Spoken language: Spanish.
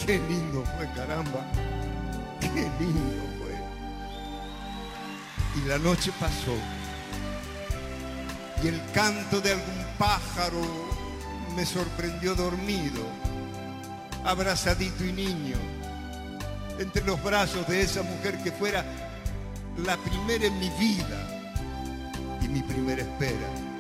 Qué lindo fue, caramba. Qué lindo fue. Y la noche pasó. Y el canto de algún pájaro me sorprendió dormido, abrazadito y niño, entre los brazos de esa mujer que fuera la primera en mi vida y mi primera espera.